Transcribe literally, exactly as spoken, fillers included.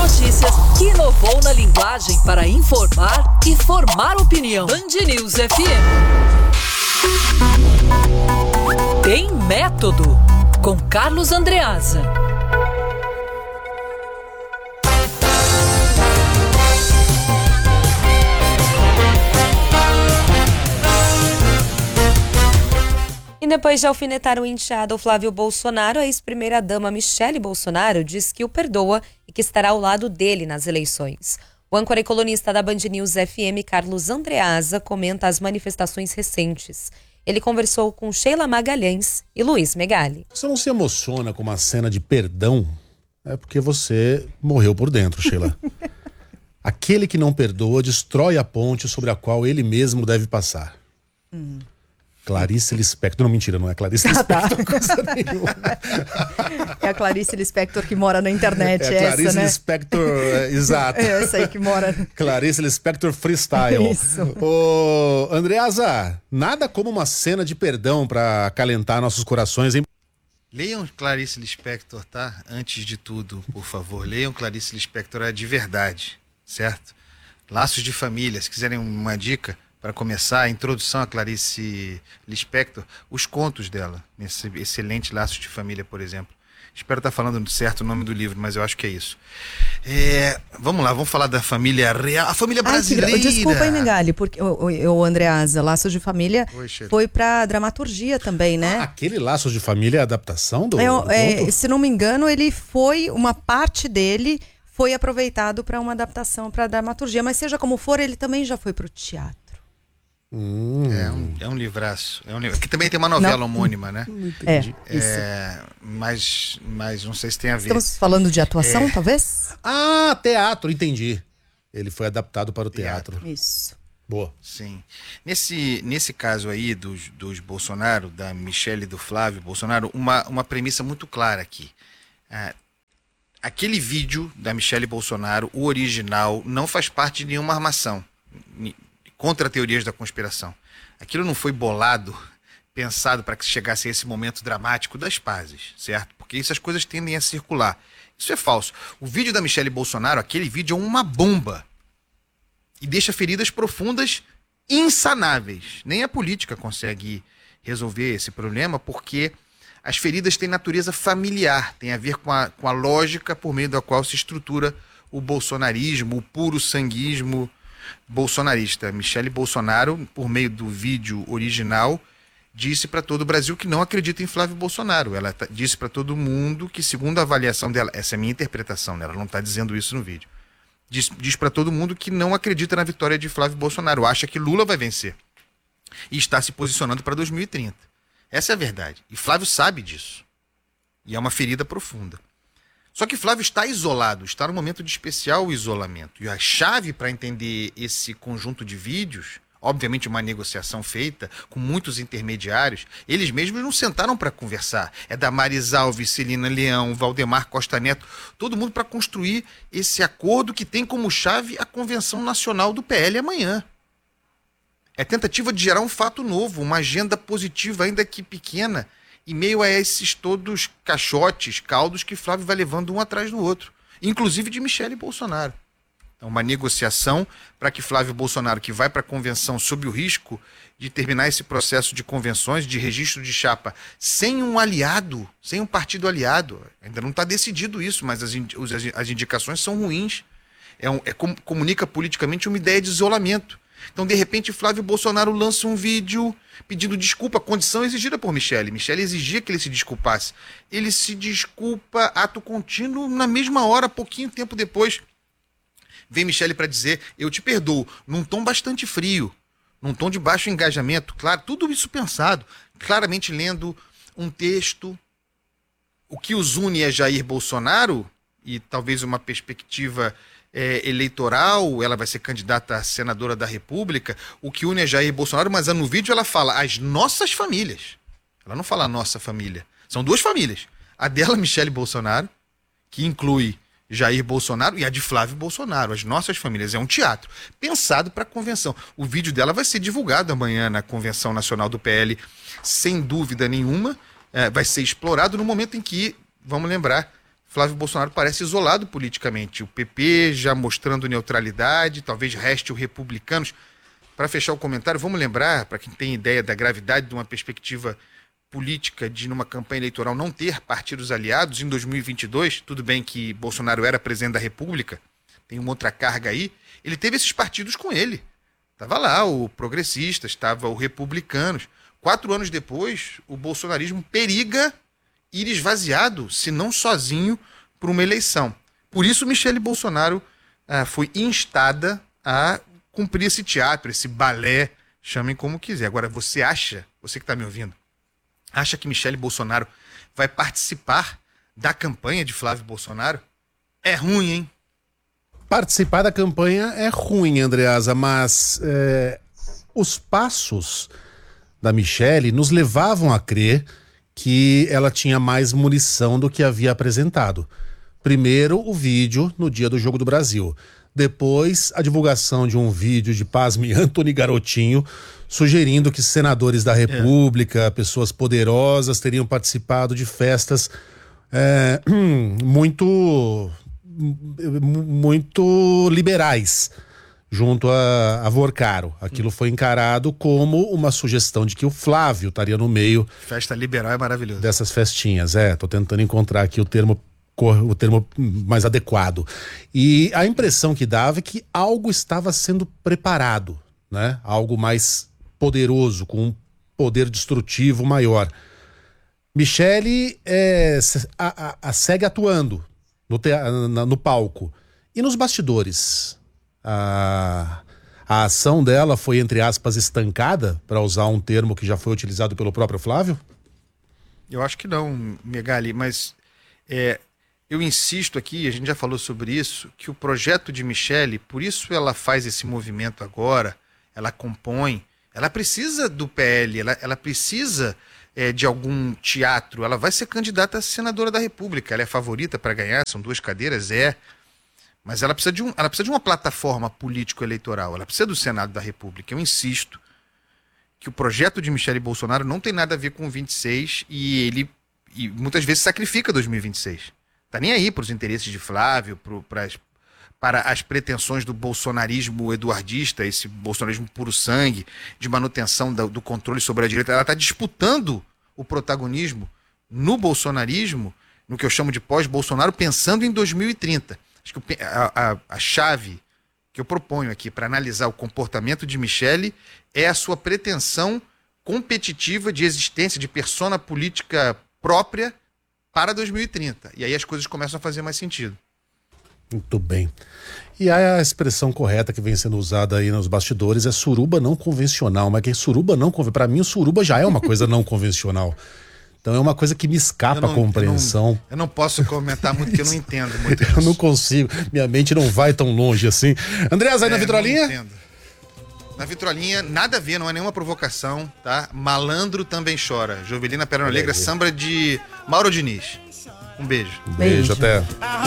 notícias que inovou na linguagem para informar e formar opinião. Band News F M. Tem Método, com Carlos Andreasa. E depois de alfinetar o enteado Flávio Bolsonaro, a ex-primeira-dama Michele Bolsonaro diz que o perdoa e que estará ao lado dele nas eleições. O âncora e colunista da Band News F M, Carlos Andreasa, comenta as manifestações recentes. Ele conversou com Sheila Magalhães e Luiz Megali. Você não se emociona com uma cena de perdão? É porque você morreu por dentro, Sheila. Aquele que não perdoa destrói a ponte sobre a qual ele mesmo deve passar. Hum. Clarice Lispector, não, mentira, não é Clarice Lispector, ah, tá. Coisa nenhuma. É a Clarice Lispector que mora na internet, é a essa, Clarice né? Lispector, é, exato. É essa aí que mora. Clarice Lispector Freestyle. Isso. Ô, Andreasa, nada como uma cena de perdão para acalentar nossos corações, hein? Leiam Clarice Lispector, tá? Antes de tudo, por favor, leiam Clarice Lispector, é de verdade, certo? Laços de Família, se quiserem uma dica, para começar, a introdução a Clarice Lispector, os contos dela, nesse excelente Laços de Família, por exemplo. Espero estar falando certo o nome do livro, mas eu acho que é isso. É, vamos lá, vamos falar da família real, a família brasileira. Ai, desculpa aí, Megali, porque o, o, o Andreasa, Laços de Família, Oi, foi para dramaturgia também, né? Ah, aquele Laços de Família é a adaptação do, é, do é, conto? Se não me engano, ele foi, uma parte dele foi aproveitado para uma adaptação para dramaturgia, mas seja como for, ele também já foi para o teatro. Hum. É, um, é um livraço. É um livro. Aqui também tem uma novela não. homônima, né? É, é mas, mas não sei se tem a ver. Estamos falando de atuação, é. talvez? Ah, teatro, entendi. Ele foi adaptado para o teatro. teatro. Isso. Boa. Sim. Nesse, nesse caso aí dos, dos Bolsonaro, da Michele e do Flávio Bolsonaro, uma, uma premissa muito clara aqui. Ah, aquele vídeo da Michele Bolsonaro, o original, não faz parte de nenhuma armação contra teorias da conspiração. Aquilo não foi bolado, pensado para que chegasse a esse momento dramático das pazes, certo? Porque essas coisas tendem a circular. Isso é falso. O vídeo da Michele Bolsonaro, aquele vídeo é uma bomba e deixa feridas profundas insanáveis. Nem a política consegue resolver esse problema, porque as feridas têm natureza familiar, tem a ver com a, com a lógica por meio da qual se estrutura o bolsonarismo, o puro sanguismo bolsonarista. Michele Bolsonaro, por meio do vídeo original, disse para todo o Brasil que não acredita em Flávio Bolsonaro. Ela t- disse para todo mundo que, segundo a avaliação dela, essa é a minha interpretação, né? Ela não está dizendo isso no vídeo, diz, diz para todo mundo que não acredita na vitória de Flávio Bolsonaro, acha que Lula vai vencer e está se posicionando para dois mil e trinta. Essa é a verdade. E Flávio sabe disso. E é uma ferida profunda. Só que Flávio está isolado, está num momento de especial isolamento. E a chave para entender esse conjunto de vídeos, obviamente uma negociação feita com muitos intermediários, eles mesmos não sentaram para conversar. É Damares Alves, Celina Leão, Valdemar Costa Neto, todo mundo para construir esse acordo que tem como chave a Convenção Nacional do P L amanhã. É tentativa de gerar um fato novo, uma agenda positiva, ainda que pequena, em meio a esses todos caixotes, caldos que Flávio vai levando um atrás do outro, inclusive de Michele Bolsonaro. Então, uma negociação para que Flávio Bolsonaro, que vai para a convenção sob o risco de terminar esse processo de convenções, de registro de chapa, sem um aliado, sem um partido aliado, ainda não está decidido isso, mas as, ind- as indicações são ruins, é um, é, com, comunica politicamente uma ideia de isolamento. Então, de repente, Flávio Bolsonaro lança um vídeo pedindo desculpa, condição exigida por Michele. Michele exigia que ele se desculpasse. Ele se desculpa, ato contínuo, na mesma hora, pouquinho tempo depois. Vem Michele para dizer, eu te perdoo, num tom bastante frio, num tom de baixo engajamento. Claro, tudo isso pensado, claramente lendo um texto. O que os une é Jair Bolsonaro, e talvez uma perspectiva É, eleitoral, ela vai ser candidata a senadora da República, o que une é Jair Bolsonaro, mas no vídeo ela fala as nossas famílias. Ela não fala a nossa família. São duas famílias. A dela, Michele Bolsonaro, que inclui Jair Bolsonaro, e a de Flávio Bolsonaro, as nossas famílias. É um teatro pensado para a convenção. O vídeo dela vai ser divulgado amanhã na Convenção Nacional do P L, sem dúvida nenhuma. É, vai ser explorado no momento em que, vamos lembrar, Flávio Bolsonaro parece isolado politicamente. O P P já mostrando neutralidade, talvez reste o Republicanos. Para fechar o comentário, vamos lembrar, para quem tem ideia da gravidade de uma perspectiva política de, numa campanha eleitoral, não ter partidos aliados em dois mil e vinte e dois, tudo bem que Bolsonaro era presidente da República, tem uma outra carga aí, ele teve esses partidos com ele. Estava lá o Progressistas, estava o Republicanos. Quatro anos depois, o bolsonarismo periga ir esvaziado, se não sozinho, por uma eleição. Por isso, Michele Bolsonaro ah, foi instada a cumprir esse teatro, esse balé, chamem como quiser. Agora, você acha, você que está me ouvindo, acha que Michele Bolsonaro vai participar da campanha de Flávio Bolsonaro? É ruim, hein? Participar da campanha é ruim, Andreasa, mas é, os passos da Michele nos levavam a crer que ela tinha mais munição do que havia apresentado. Primeiro, o vídeo no dia do Jogo do Brasil. Depois, a divulgação de um vídeo de, pasme, Antony Garotinho, sugerindo que senadores da República, é. pessoas poderosas, teriam participado de festas é, muito, muito liberais junto a, a Vorcaro. Aquilo foi encarado como uma sugestão de que o Flávio estaria no meio. Festa liberal é maravilhoso. Dessas festinhas, é. Tô tentando encontrar aqui o termo o termo mais adequado. E a impressão que dava é que algo estava sendo preparado, né? Algo mais poderoso, com um poder destrutivo maior. Michele é, a, a, a segue atuando no, te, na, no palco. E nos bastidores? A, a ação dela foi, entre aspas, estancada, para usar um termo que já foi utilizado pelo próprio Flávio? Eu acho que não, Megali, mas é, eu insisto aqui, a gente já falou sobre isso, que o projeto de Michele, por isso ela faz esse movimento agora, ela compõe, ela precisa do P L, ela, ela precisa é, de algum teatro, ela vai ser candidata a senadora da República, ela é favorita para ganhar, são duas cadeiras, é, mas ela precisa de, um, ela precisa de uma plataforma político-eleitoral, ela precisa do Senado da República. Eu insisto que o projeto de Michele Bolsonaro não tem nada a ver com o vinte e seis e ele e muitas vezes sacrifica dois mil e vinte e seis. Tá nem aí para os interesses de Flávio, pro, pras, para as pretensões do bolsonarismo eduardista, esse bolsonarismo puro sangue, de manutenção do, do controle sobre a direita. Ela está disputando o protagonismo no bolsonarismo, no que eu chamo de pós-Bolsonaro, pensando em dois mil e trinta. Acho que a, a, a chave que eu proponho aqui para analisar o comportamento de Michele é a sua pretensão competitiva de existência, de persona política própria para dois mil e trinta. E aí as coisas começam a fazer mais sentido. Muito bem. E a expressão correta que vem sendo usada aí nos bastidores é suruba não convencional. Mas que é suruba não convencional? Para mim, o suruba já é uma coisa não convencional. Então é uma coisa que me escapa não, a compreensão. Eu não, eu não posso comentar muito, porque eu não entendo muito Eu isso. não consigo. Minha mente não vai tão longe assim. Andreas, aí é, na vitrolinha? Não entendo. Na vitrolinha, nada a ver, não é nenhuma provocação, tá? Malandro também chora. Jovelina Perna Negra, samba de Mauro Diniz. Um beijo. Um beijo, beijo. Até.